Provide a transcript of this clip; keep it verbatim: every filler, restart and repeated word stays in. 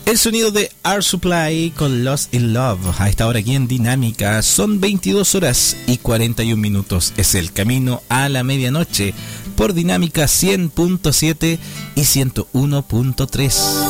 El sonido de Air Supply con Lost in Love. A esta hora aquí en Dinámica son veintidós horas y cuarenta y un minutos. Es el camino a la medianoche por Dinámica cien punto siete y ciento uno punto tres.